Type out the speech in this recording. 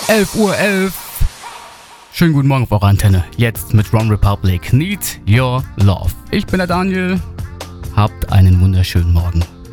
11:11 Uhr. Schönen guten Morgen auf eurer Antenne. Jetzt mit Ron Republic. Need Your Love. Ich bin der Daniel. Habt einen wunderschönen Morgen.